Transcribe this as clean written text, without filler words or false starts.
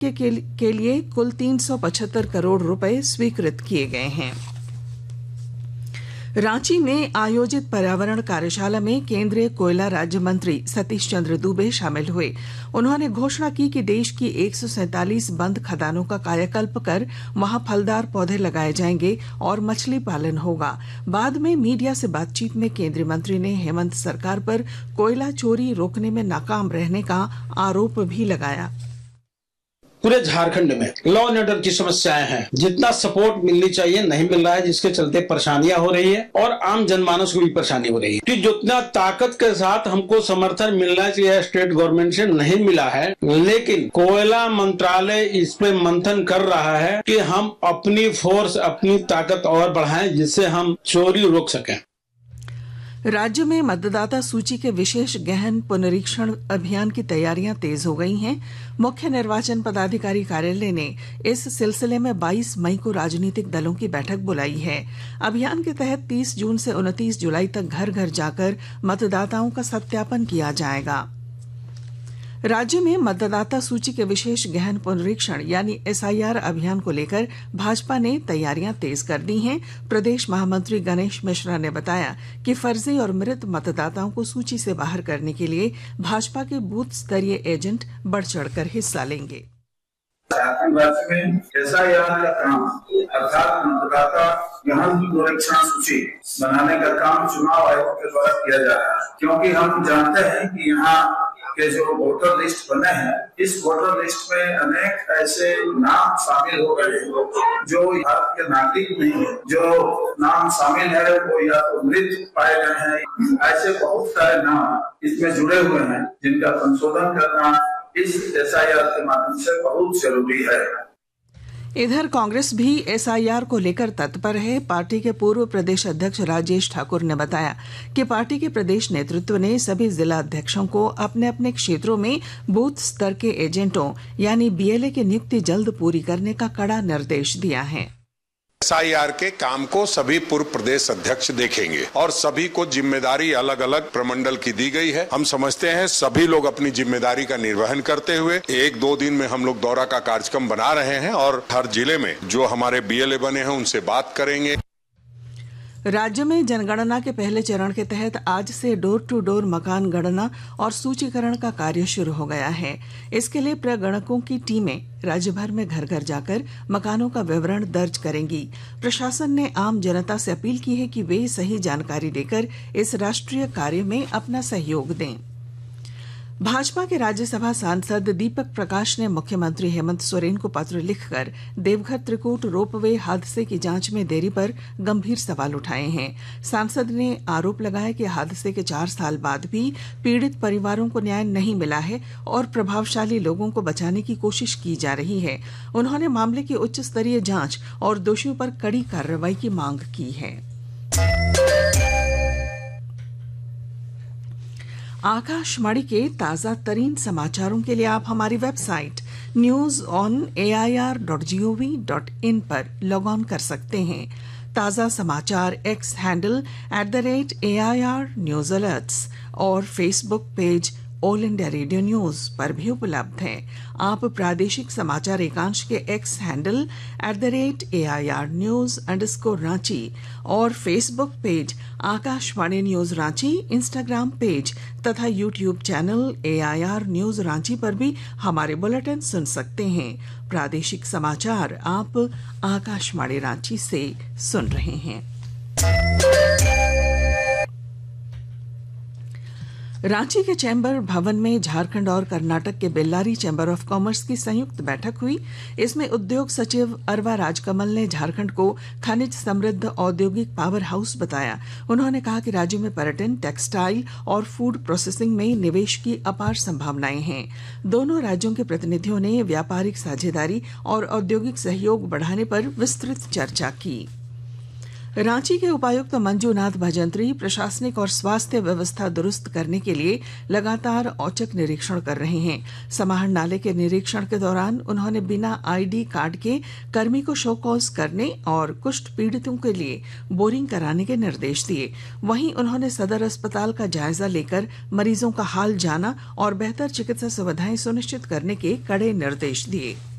के लिए कुल 375 करोड़ रुपए स्वीकृत किए गए हैं। रांची में आयोजित पर्यावरण कार्यशाला में केंद्रीय कोयला राज्य मंत्री सतीश चंद्र दुबे शामिल हुए। उन्होंने घोषणा की कि देश की 147 बंद खदानों का कायाकल्प कर वहां फलदार पौधे लगाए जाएंगे और मछली पालन होगा। बाद में मीडिया से बातचीत में केंद्रीय मंत्री ने हेमंत सरकार पर कोयला चोरी रोकने में नाकाम रहने का आरोप भी लगाया। पूरे झारखंड में लॉ एंड ऑर्डर की समस्याएं हैं, जितना सपोर्ट मिलनी चाहिए नहीं मिल रहा है, जिसके चलते परेशानियां हो रही है और आम जनमानस को भी परेशानी हो रही है कि जितना ताकत के साथ हमको समर्थन मिलना चाहिए स्टेट गवर्नमेंट से नहीं मिला है। लेकिन कोयला मंत्रालय इस पे मंथन कर रहा है कि हम अपनी फोर्स अपनी ताकत और बढ़ाएं जिससे हम चोरी रोक सकें। राज्य में मतदाता सूची के विशेष गहन पुनरीक्षण अभियान की तैयारियां तेज हो गई हैं। मुख्य निर्वाचन पदाधिकारी कार्यालय ने इस सिलसिले में 22 मई को राजनीतिक दलों की बैठक बुलाई है। अभियान के तहत 30 जून से 29 जुलाई तक घर घर जाकर मतदाताओं का सत्यापन किया जाएगा। राज्य में मतदाता सूची के विशेष गहन पुनरीक्षण यानी SIR अभियान को लेकर भाजपा ने तैयारियां तेज कर दी हैं। प्रदेश महामंत्री गणेश मिश्रा ने बताया कि फर्जी और मृत मतदाताओं को सूची से बाहर करने के लिए भाजपा के बूथ स्तरीय एजेंट बढ़ चढ़कर हिस्सा लेंगे। झारखंड राज्य में SIR का काम अर्थात मतदाता गहन पुनरीक्षण सूची बनाने का काम चुनाव आयोग के द्वारा किया जा रहा है, क्योंकि हम जानते हैं कि यहाँ के जो वोटर लिस्ट बने हैं, इस वोटर लिस्ट में अनेक ऐसे नाम शामिल हो गए जो भारत के नागरिक नहीं है। जो नाम शामिल है वो या तो मृत पाए गए हैं, ऐसे बहुत सारे नाम इसमें जुड़े हुए हैं जिनका संशोधन करना इस SIR के माध्यम से बहुत जरूरी है। इधर कांग्रेस भी SIR को लेकर तत्पर है। पार्टी के पूर्व प्रदेश अध्यक्ष राजेश ठाकुर ने बताया कि पार्टी के प्रदेश नेतृत्व ने सभी जिला अध्यक्षों को अपने अपने क्षेत्रों में बूथ स्तर के एजेंटों यानी BLA की नियुक्ति जल्द पूरी करने का कड़ा निर्देश दिया है। SIR के काम को सभी पूर्व प्रदेश अध्यक्ष देखेंगे और सभी को जिम्मेदारी अलग अलग प्रमंडल की दी गई है। हम समझते हैं सभी लोग अपनी जिम्मेदारी का निर्वहन करते हुए 1-2 दिन में हम लोग दौरा का कार्यक्रम बना रहे हैं और हर जिले में जो हमारे BLA बने हैं उनसे बात करेंगे। राज्य में जनगणना के पहले चरण के तहत आज से डोर टू डोर मकान गणना और सूचीकरण का कार्य शुरू हो गया है। इसके लिए प्रगणकों की टीमें राज्य भर में घर घर जाकर मकानों का विवरण दर्ज करेंगी। प्रशासन ने आम जनता से अपील की है कि वे सही जानकारी देकर इस राष्ट्रीय कार्य में अपना सहयोग दें। भाजपा के राज्यसभा सांसद दीपक प्रकाश ने मुख्यमंत्री हेमंत सोरेन को पत्र लिखकर देवघर त्रिकूट रोपवे हादसे की जांच में देरी पर गंभीर सवाल उठाए हैं। सांसद ने आरोप लगाया कि हादसे के 4 साल बाद भी पीड़ित परिवारों को न्याय नहीं मिला है और प्रभावशाली लोगों को बचाने की कोशिश की जा रही है। उन्होंने मामले की उच्च स्तरीय जांच और दोषियों पर कड़ी कार्रवाई की मांग की है। आकाशवाणी के ताजा तरीन समाचारों के लिए आप हमारी वेबसाइट news.air.gov.in पर लॉग ऑन कर सकते हैं। ताजा समाचार X handle @AIR news alerts और Facebook page all India radio news पर भी उपलब्ध है। आप प्रादेशिक समाचार एकांश के X हैंडल @AIR news_रांची और Facebook page Akashvani news Ranchi, Instagram page तथा YouTube channel AIR news Ranchi पर भी हमारे बुलेटिन सुन सकते हैं। प्रादेशिक समाचार आप आकाशवाणी रांची से सुन रहे हैं। रांची के चैम्बर भवन में झारखंड और कर्नाटक के बेल्लारी चैम्बर ऑफ कॉमर्स की संयुक्त बैठक हुई। इसमें उद्योग सचिव अरवा राजकमल ने झारखंड को खनिज समृद्ध औद्योगिक पावर हाउस बताया। उन्होंने कहा कि राज्य में पर्यटन, टेक्सटाइल और फूड प्रोसेसिंग में निवेश की अपार संभावनाएं हैं। दोनों राज्यों के प्रतिनिधियों ने व्यापारिक साझेदारी और औद्योगिक सहयोग बढ़ाने पर विस्तृत चर्चा की। रांची के उपायुक्त मंजूनाथ भजंत्री प्रशासनिक और स्वास्थ्य व्यवस्था दुरुस्त करने के लिए लगातार औचक निरीक्षण कर रहे हैं। समाहरण नाले के निरीक्षण के दौरान उन्होंने बिना आईडी कार्ड के कर्मी को शो कॉज करने और कुष्ठ पीड़ितों के लिए बोरिंग कराने के निर्देश दिए। वहीं उन्होंने सदर अस्पताल का जायजा लेकर मरीजों का हाल जाना और बेहतर चिकित्सा सुविधाएं सुनिश्चित करने के कड़े निर्देश दिए।